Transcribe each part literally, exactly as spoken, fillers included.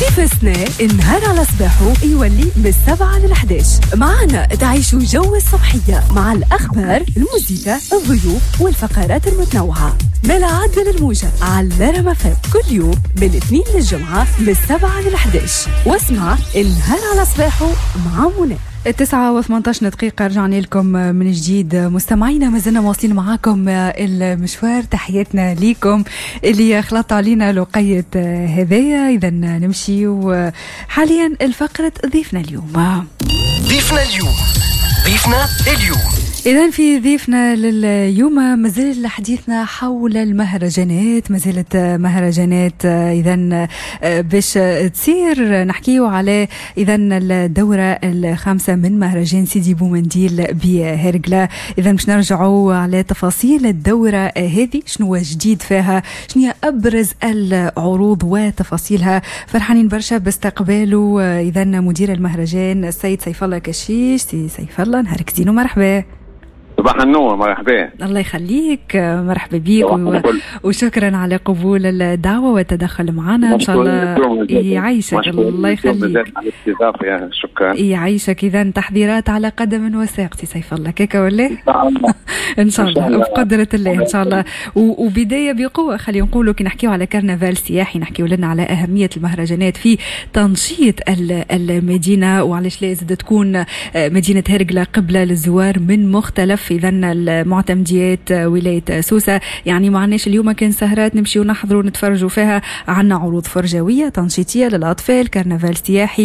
فسنا النهار على صباحه يولي من السبعة للحداش. معنا تعيشوا جو الصبحية مع الأخبار، الموسيقى، الضيوف والفقرات المتنوعة. ملا عدل الموجة على رما فم كل يوم من الاثنين للجمعة من السبعة للحداش. واسمع النهار على صباحه مع منى. التسعة وثمانتاش دقيقة رجعنا لكم من جديد مستمعينا، ما زلنا مواصلين معاكم المشوار. تحياتنا ليكم اللي خلطوا علينا لقية هدايا. إذا نمشي وحاليا الفقرة ضيفنا اليوم. ضيفنا اليوم ضيفنا اليوم إذن في ضيفنا لليوم مازال حديثنا حول المهرجانات، ما زالت مهرجانات إذن باش تصير نحكيو على إذن الدورة الخامسة من مهرجان سيدي بومنديل بهرقلة. إذن باش نرجعوا على تفاصيل الدورة هذه، شنو جديد فيها، شنو هي أبرز العروض وتفاصيلها. فرحانين برشا باستقباله إذن مدير المهرجان السيد سيف الله كشيش. سي سيف الله نهارك زين ومرحبا. صباح النور، مرحبا. الله يخليك، مرحبا بيك و... وشكرا على قبول الدعوة والتدخل معنا. إن شاء الله يعيشك. الله يخليك. شكرا. يعيشك. إذا تحضيرات على قدم وساق سيف الله كيكا ولا؟ إن شاء الله بقدرة الله إن شاء الله. و... وبداية بقوة خلينا نقولوا كي نحكيو على كرنفال سياحي، نحكيو لنا على أهمية المهرجانات في تنشيط المدينة، وعلاش لازم تكون مدينة هرقلة قبلة للزوار من مختلف إذا المعتمديات ولاية سوسة. يعني ما عناش اليوم كان سهرات نمشي ونحضروا ونتفرجوا فيها، عنا عروض فرجوية تنشيطية للأطفال، كرنفال سياحي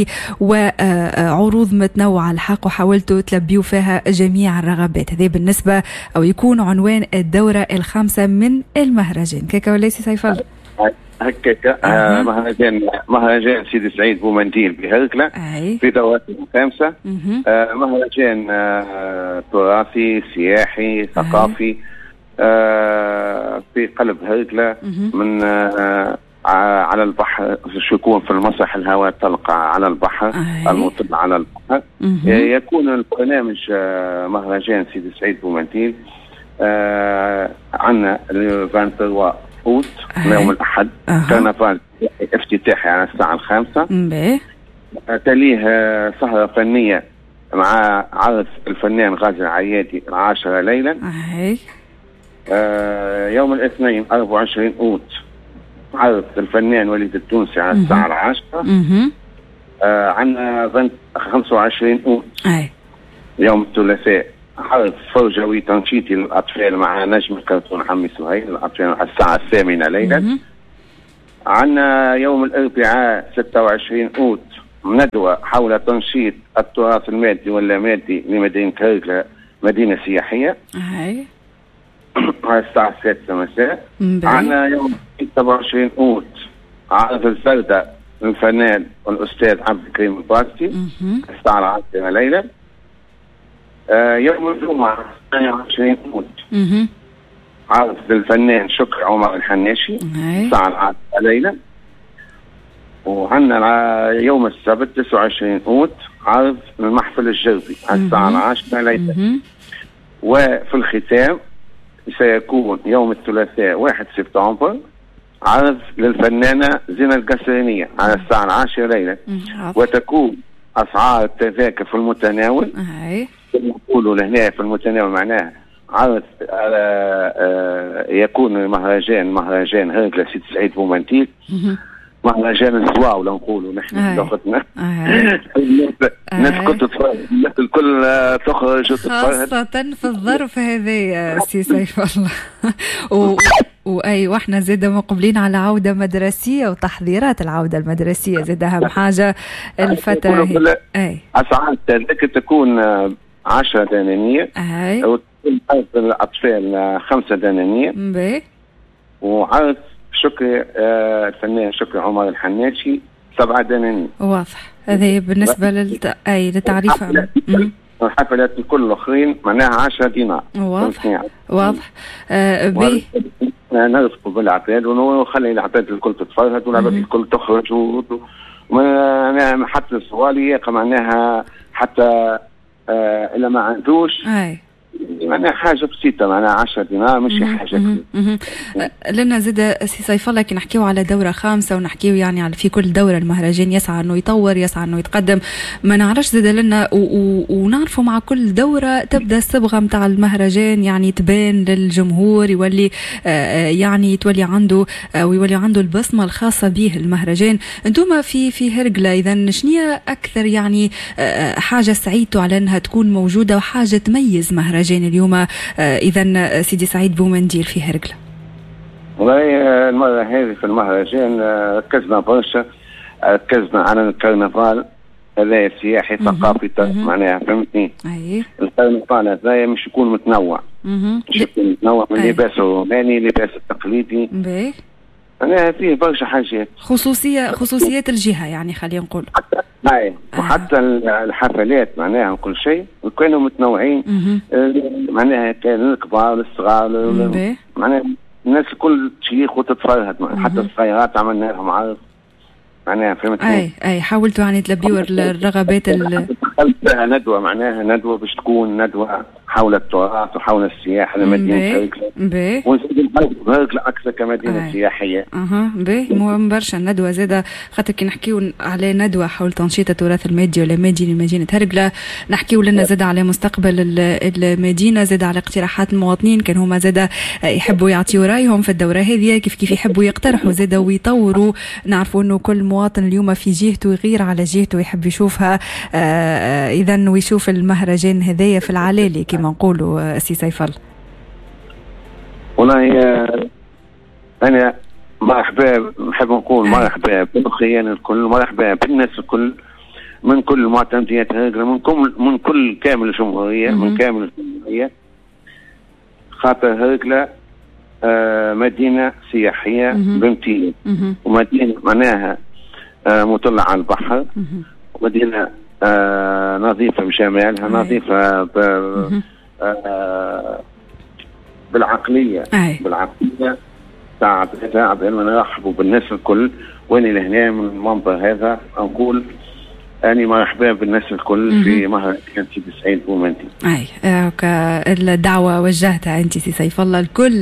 وعروض متنوعة الحق، وحاولتوا تلبيوا فيها جميع الرغبات. هذا بالنسبة أو يكون عنوان الدورة الخامسة من المهرجان. كيكا ولا سي سيف الله؟ هكاك. آه مهرجان مهرجان سيدي سعيد بومنديل بهرقلة في دورته الخامسة. آه مهرجان آه تراثي سياحي ثقافي آه في قلب هرقلة من آه على البحر، شو يكون في المسرح الهواء الطلق على البحر المطل على البحر. آه يكون البرنامج آه مهرجان سيدي سعيد بومنديل آه عنا الفانتروا أوت يوم الأحد كرنفال افتتاحي على الساعة الخامسة. تليه سهرة فنية مع عرض الفنان غازي العيادي العاشرة ليلا. آه يوم الاثنين أربعة وعشرين أوت عرض الفنان وليد التونسي على الساعة العاشرة. آه عنا خمسة وعشرين أوت يوم الثلاثاء عرض فرجوي تنشيطي للأطفال مع نجم الكرتون عمي سهيل للأطفال على الساعة الثامنة ليلا. عندنا يوم الأربعاء ستة وعشرين أوت ندوة حول تنشيط التراث المادي واللامادي لمدينة هرقلة، مدينة سياحية على الساعة السادسة مساء. عندنا يوم سبعة وعشرين أوت عرض الزردة للفنان والأستاذ عبد الكريم الباسطي الساعة العاشرة ليلا. آه يوم الجمعة ثمانية وعشرين أوت عرض للفنان شكري عمر الحناشي الساعة العاشرة ليلا. وعندنا يوم السبت تسعة وعشرين أوت عرض المحفل الجربي على الساعة العاشرة ليلا. وفي الختام سيكون يوم الثلاثاء واحد سبتمبر عرض للفنانة زينة القسرينية على الساعة العاشرة ليلا. وتكون أسعار التذاكر في المتناول. نقولوا لهنا في المتناول معناه عرض آه يكون مهرجان مهرجان هرقلة سيدي سعيد بومنديل مهرجان الزواو لو نقولوا نحن لغتنا. الناس كنت تتفرج، الكل تخرج وتتفرج خاصة في الظرف هذا يا سي سيف الله. واي واحنا زاد مقبلين على عودة مدرسية وتحضيرات العودة المدرسية، زاد اهم حاجة الفترة هي. اسعار التذاكر تكون عشرة دنانير وتكون عرض الأطفال خمسة دنانير. وعرض شكري آه الفنان شكري عمر الحناشي سبعة دنانير. واضح. هذه بالنسبة للت... أي للتعريف. الحفلات الكل الآخرين معناها عشرة دينار. واضح واضح. آه بي نرفقوا بالعباد ونخلي العباد الكل تتفرج والعباد الكل تخرج وما حتى الصوالي معناها حتى آه إلا ما عندوش معناها حاجه بسيطه، معناها عشرة دينار مش حاجه كبيره. لنا زاد سي سيف الله كي نحكيو على دوره خامسه ونحكيو يعني على في كل دوره المهرجان يسعى انه يطور، يسعى انه يتقدم، ما نعرفش زاد لنا ونعرفوا مع كل دوره تبدا الصبغه نتاع المهرجان يعني تبان للجمهور، يولي يعني تولي عنده ويولي عنده البصمه الخاصه به المهرجان. انتم في في هرقله اذا شنية اكثر يعني حاجه سعيدتوا على انها تكون موجوده وحاجه تميز مهرجان اليوم اذا سيدي سعيد بومنديل في هرقله؟ والله المره هذه في المهرجان ركزنا برشا، ركزنا على الكرنفال هذا السياحي ثقافي معناها فهمتني. اي الكرنفال هذا مش يكون متنوع، مش يكون متنوع من اللباس الروماني، اللباس التقليدي، باهي معناها فيه برشا حاجات، خصوصيه خصوصيات الجهه يعني خلينا نقول. حتى اي آه. وحتى الحفلات معناها كل شيء كانوا متنوعين، معناها كان الكبار الصغار معناها الناس الكل تشيخ وتتفرهد، حتى الصغيرات عملنا لهم عرض معناها فهمتني. اي اي حاولتوا يعني تلبيوا الرغبات ال دخلت ندوه معناها ندوه باش تكون ندوه حول التراث وحول السياحه لمدينه هرقله، ونزيد هرقله اكثر كمدينه أي. سياحيه. اها باهي مهم برشا الندوه زاده، خاطر كي نحكيو على ندوه حول تنشيط التراث المادي ولا مادي لمدينه هرقله، نحكيو لنا زاده على مستقبل المدينه، زاده على اقتراحات المواطنين كان هما زاده يحبوا يعطيوا رايهم في الدوره هذه، كيف كيف يحبوا يقترحوا زاده ويطوروا. نعرفوا انه كل مواطن اليوم في جهته يغير على جهته يحب يشوفها اذا ويشوف المهرجان هذايا في العلالي كما نقولوا سي سيف الله. والله انا مرحبا، نحب نقول مرحبا بالخيان الكل، مرحبا بالناس الكل من كل معتمديات هرقله، من كل من كل كامل الجمهوريه، من كامل الجمهوريه، خاطر هرقله آه مدينه سياحيه بامتياز، ومدينه معناها آه مطلة على البحر، ومدينه آه نظيفه بجمالها، نظيفه ب آه بالعقليه أي. بالعقليه تاع تاع بأننا نرحبوا بالناس الكل. واني لهنا من المنبر هذا نقول اني مرحبا بالناس الكل م-م. في مهرجان سيدي سعيد بومنديل. اي الدعوه وجهتها انت سي سيف الله لكل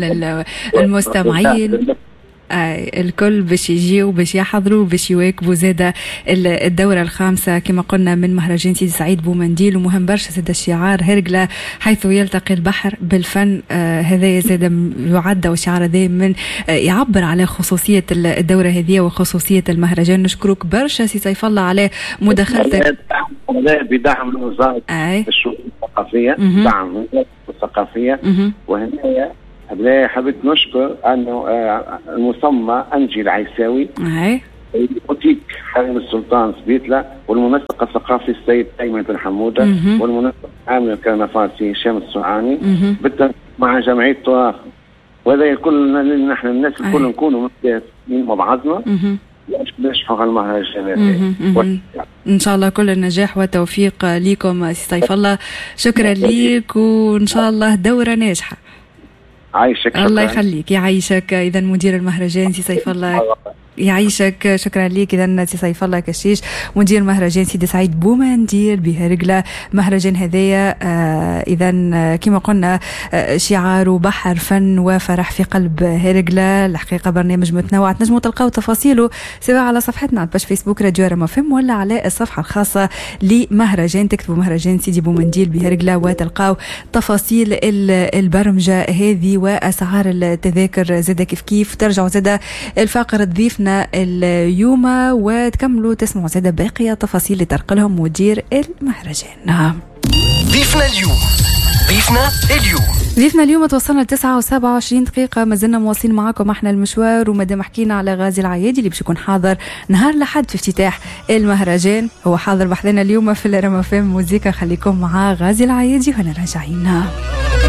المستمعين آه الكل باش يجيو باش يحضروا باش يواكبوا زاده الدوره الخامسه كما قلنا من مهرجان سيدي سعيد بومنديل. ومهم برشا زاده الشعار هرقله حيث يلتقي البحر بالفن، آه هذا زاده يعد وشعار هذا من آه يعبر على خصوصيه الدوره هذه وخصوصيه المهرجان. نشكرك برشا سي سيف الله على مداخلتك. بدعم وزاره الشؤون الثقافيه، دعم الثقافيه، وهنا بلا حبيت نشكر انه المصمم انجي العيساوي، اي بوتيك حرم السلطان سبيتلا، والمنسق الثقافي السيد ايمن بن حموده، والمنسق عامل الكرنفال سي هشام السرعاني، بالتنسيق مع جمعيه التراث. وهذا الكل نحن الناس الكل نكونوا متفقين مع بعضنا نشحوا على المهرجان. ان شاء الله كل النجاح والتوفيق ليكم سي سيف الله. شكرا ليك وان شاء الله دوره ناجحه. عايشك. الله يخليك يعيشك. اذا مدير المهرجان سي سيف الله يعيشك. شكرا ليك. اذا سي سيف الله كشيش مدير مهرجان سيدي سعيد بومنديل بهرقله. مهرجان هذايا آه اذا كما قلنا آه شعار بحر فن وفرح في قلب هرقله. الحقيقه برنامج متنوع تنجموا تلقاو تفاصيله سواء على صفحتنا على باش فيسبوك راديو رما فم ولا على الصفحه الخاصه لمهرجان. تكتبوا مهرجان سيدي بومنديل بهرقله وتلقاو تفاصيل البرمجه هذه واسعار التذاكر زاده كيف كيف. ترجعوا زاده الفقره ضيفنا اليوم وتكملوا تسمعوا زاده باقيه تفاصيل اللي ترقلهم مدير المهرجان. نعم ضيفنا اليوم ضيفنا اليوم ضيفنا اليوم توصلنا لتسعة وسبعة وعشرين دقيقة. ما زلنا مواصلين معكم احنا المشوار. ومادام حكينا على غازي العيادي اللي باش يكون حاضر نهار لحد في افتتاح المهرجان، هو حاضر بحذنا اليوم في الرما فم موزيكا. خليكم مع غازي العيادي وهنا راجعين.